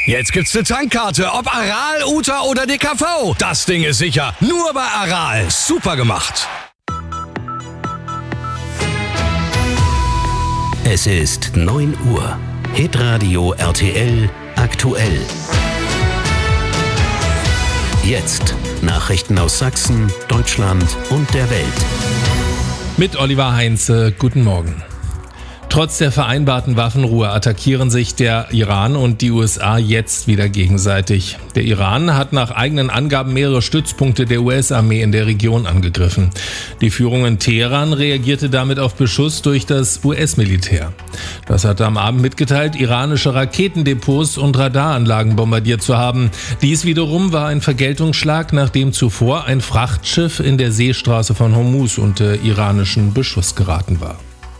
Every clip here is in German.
Jetzt gibt's eine Tankkarte, ob Aral, Uta oder DKV. Das Ding ist sicher. Nur bei Aral. Super gemacht. Es ist 9 Uhr. Hitradio RTL aktuell. Jetzt Nachrichten aus Sachsen, Deutschland und der Welt. Mit Oliver Heinze, guten Morgen. Trotz der vereinbarten Waffenruhe attackieren sich der Iran und die USA jetzt wieder gegenseitig. Der Iran hat nach eigenen Angaben mehrere Stützpunkte der US-Armee in der Region angegriffen. Die Führung in Teheran reagierte damit auf Beschuss durch das US-Militär. Das hatte am Abend mitgeteilt, iranische Raketendepots und Radaranlagen bombardiert zu haben. Dies wiederum war ein Vergeltungsschlag, nachdem zuvor ein Frachtschiff in der Seestraße von Hormuz unter iranischen Beschuss geraten war.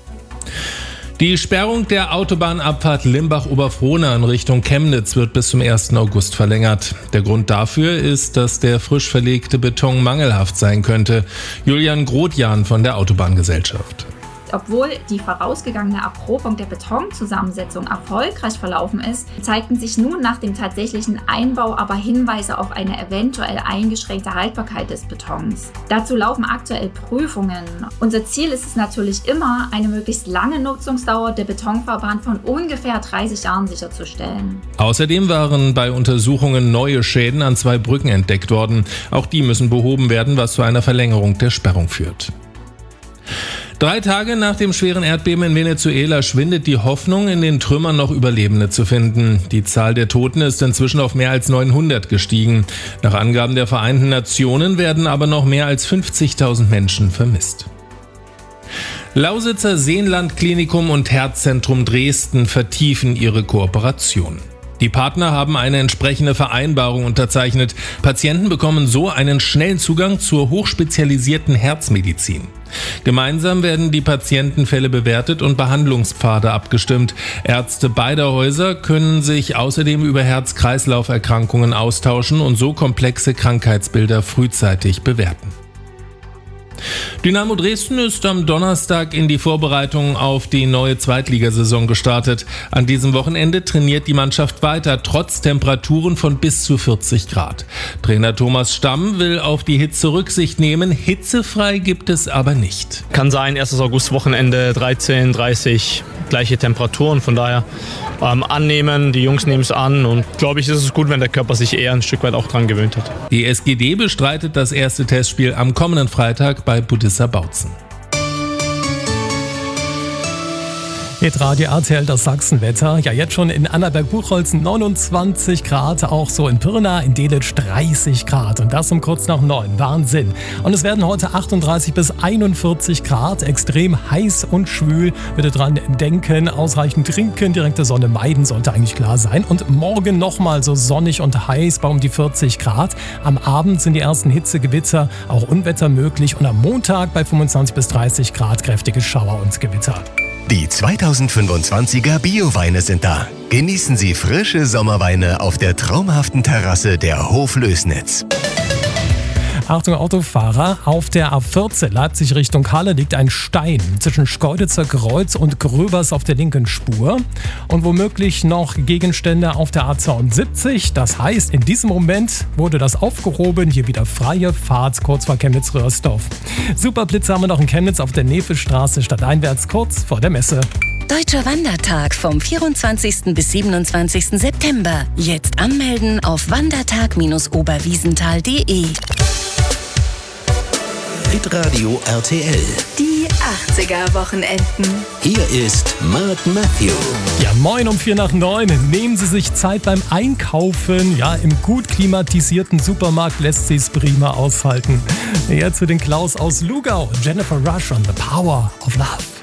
Die Sperrung der Autobahnabfahrt Limbach-Oberfrohna in Richtung Chemnitz wird bis zum 1. August verlängert. Der Grund dafür ist, dass der frisch verlegte Beton mangelhaft sein könnte. Julian Grotjan von der Autobahngesellschaft. Obwohl die vorausgegangene Erprobung der Betonzusammensetzung erfolgreich verlaufen ist, zeigten sich nun nach dem tatsächlichen Einbau aber Hinweise auf eine eventuell eingeschränkte Haltbarkeit des Betons. Dazu laufen aktuell Prüfungen. Unser Ziel ist es natürlich immer, eine möglichst lange Nutzungsdauer der Betonfahrbahn von ungefähr 30 Jahren sicherzustellen. Außerdem waren bei Untersuchungen neue Schäden an 2 Brücken entdeckt worden. Auch die müssen behoben werden, was zu einer Verlängerung der Sperrung führt. 3 Tage nach dem schweren Erdbeben in Venezuela schwindet die Hoffnung, in den Trümmern noch Überlebende zu finden. Die Zahl der Toten ist inzwischen auf mehr als 900 gestiegen. Nach Angaben der Vereinten Nationen werden aber noch mehr als 50.000 Menschen vermisst. Lausitzer Seenland-Klinikum und Herzzentrum Dresden vertiefen ihre Kooperation. Die Partner haben eine entsprechende Vereinbarung unterzeichnet. Patienten bekommen so einen schnellen Zugang zur hochspezialisierten Herzmedizin. Gemeinsam werden die Patientenfälle bewertet und Behandlungspfade abgestimmt. Ärzte beider Häuser können sich außerdem über Herz-Kreislauf-Erkrankungen austauschen und so komplexe Krankheitsbilder frühzeitig bewerten. Dynamo Dresden ist am Donnerstag in die Vorbereitungen auf die neue Zweitligasaison gestartet. An diesem Wochenende trainiert die Mannschaft weiter, trotz Temperaturen von bis zu 40 Grad. Trainer Thomas Stamm will auf die Hitze Rücksicht nehmen. Hitzefrei gibt es aber nicht. Kann sein, 1. August-Wochenende 13, 30, gleiche Temperaturen. Von daher annehmen, die Jungs nehmen es an und glaube ich, ist es gut, wenn der Körper sich eher ein Stück weit auch dran gewöhnt hat. Die SGD bestreitet das erste Testspiel am kommenden Freitag bei Budissa Bautzen. Hitradio RTL, das Sachsenwetter. Ja, jetzt schon in Annaberg-Buchholzen 29 Grad, auch so in Pirna, in Delitzsch 30 Grad und das um kurz nach 9. Wahnsinn. Und es werden heute 38 bis 41 Grad, extrem heiß und schwül. Bitte dran denken, ausreichend trinken, direkte Sonne meiden, sollte eigentlich klar sein. Und morgen nochmal so sonnig und heiß bei um die 40 Grad. Am Abend sind die ersten Hitzegewitter, auch Unwetter möglich und am Montag bei 25 bis 30 Grad kräftige Schauer und Gewitter. Die 2025er Bio-Weine sind da. Genießen Sie frische Sommerweine auf der traumhaften Terrasse der Hoflößnitz. Achtung Autofahrer, auf der A14 Leipzig Richtung Halle liegt ein Stein zwischen Schkeuditzer Kreuz und Gröbers auf der linken Spur und womöglich noch Gegenstände auf der A72. Das heißt, in diesem Moment wurde das aufgehoben, hier wieder freie Fahrt kurz vor Chemnitz-Röhrsdorf. Superblitze haben wir noch in Chemnitz auf der Nefelstraße stadteinwärts kurz vor der Messe. Deutscher Wandertag vom 24. bis 27. September. Jetzt anmelden auf wandertag-oberwiesenthal.de. Hitradio RTL. Die 80er-Wochenenden. Hier ist Mark Matthew. Ja, moin um 8:45. Nehmen Sie sich Zeit beim Einkaufen. Ja, im gut klimatisierten Supermarkt lässt sich's prima aushalten. Jetzt zu den Klaus aus Lugau. Jennifer Rush on The Power of Love.